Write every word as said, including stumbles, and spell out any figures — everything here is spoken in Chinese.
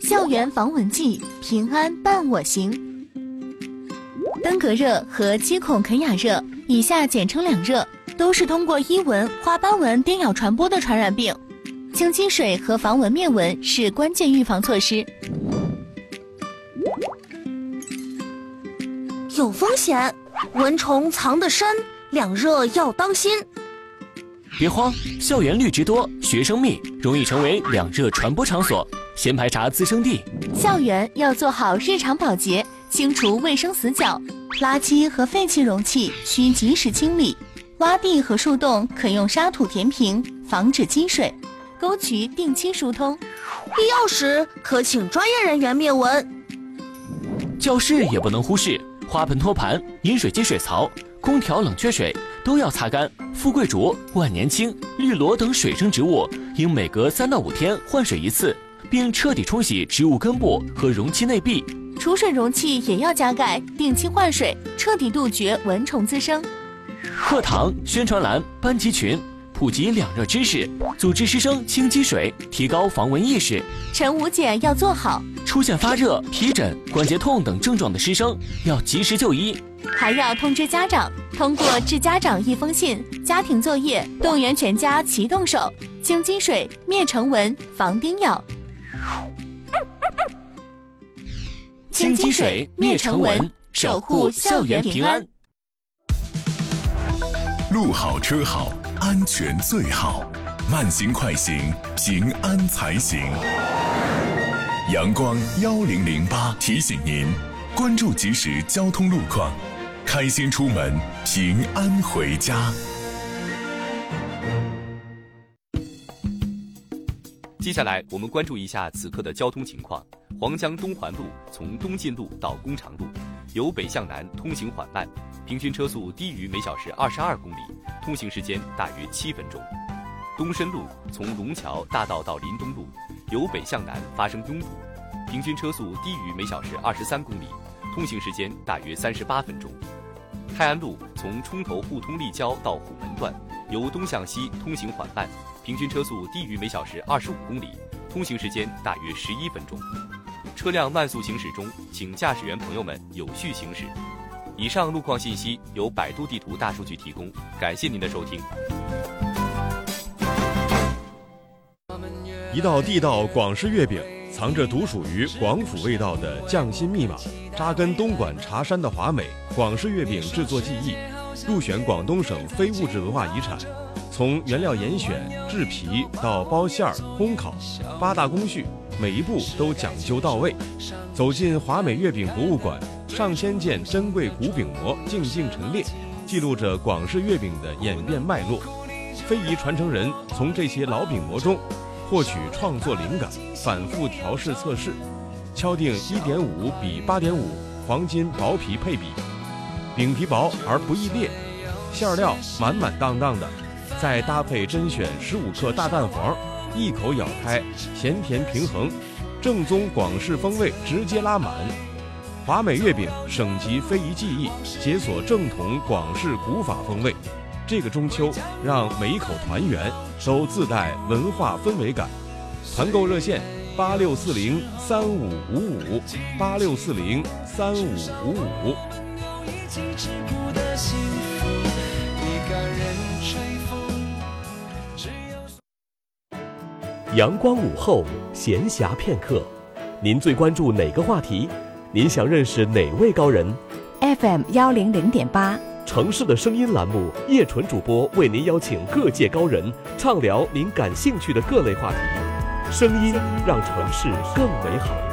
校园防蚊剂，平安伴我行。登革热和七孔肯雅热，以下简称两热，都是通过伊蚊、花斑蚊叮咬传播的传染病。清积水和防蚊灭蚊是关键预防措施。 有风险，蚊虫藏得深，两热要当心。 别慌，校园绿植多，学生密，容易成为两热传播场所，先排查滋生地。 校园要做好日常保洁，清除卫生死角，垃圾和废弃容器需及时清理。洼地和树洞可用沙土填平，防止积水。沟渠定期疏通， 必要时可请专业人员灭蚊。 教室也不能忽视，花盆托盘、饮水机水槽、空调冷却水都要擦干。富贵竹、万年青、绿萝等水生植物应每隔三到五天换水一次，并彻底冲洗植物根部和容器内壁。 储水容器也要加盖，定期换水，彻底杜绝蚊虫滋生。 课堂、宣传栏、班级群普及两热知识，组织师生清积水，提高防蚊意识。 晨午检要做好， 出现发热、皮疹、关节痛等症状的师生要及时就医， 还要通知家长，通过致家长一封信、家庭作业，动员全家齐动手，清积水、灭尘蚊、防叮咬。 清积水、灭尘蚊，守护校园平安。 路好车好，安全最好，慢行快行，平安才行。阳光幺零零八提醒您，关注即时交通路况，开心出门，平安回家。 接下来我们关注一下此刻的交通情况。黄江东环路从东进路到工厂路，由北向南通行缓慢，平均车速低于每小时二十二公里，通行时间大约七分钟。东深路从龙桥大道到林东路，由北向南发生拥堵，平均车速低于每小时二十三公里，通行时间大约三十八分钟。泰安路从冲头互通立交到虎门段，由东向西通行缓慢，平均车速低于每小时二十五公里，通行时间大约十一分钟。车辆慢速行驶中，请驾驶员朋友们有序行驶。以上路况信息由百度地图大数据提供，感谢您的收听。 一道地道广式月饼，藏着独属于广府味道的匠心密码。扎根东莞茶山的华美广式月饼制作技艺，入选广东省非物质文化遗产。从原料严选、制皮到包馅儿、烘烤，八大工序每一步都讲究到位。走进华美月饼博物馆，上千件珍贵古饼模静静陈列，记录着广式月饼的演变脉络。非遗传承人从这些老饼模中获取创作灵感，反复调试测试，敲定 一点五 比 八点五 黄金薄皮配比。饼皮薄而不易裂，馅料满满当当的，再搭配甄选十五克大蛋黄，一口咬开，咸甜平衡，正宗广式风味直接拉满。华美月饼省级非遗技艺，解锁正统广式古法风味。这个中秋，让每一口团圆都自带文化氛围感。团购热线八六四零三五五五八六四零三五五五。 阳光午后，闲暇片刻，您最关注哪个话题？您想认识哪位高人 ？F M 幺零零点八， 城市的声音栏目，叶纯主播为您邀请各界高人，畅聊您感兴趣的各类话题，声音让城市更美好。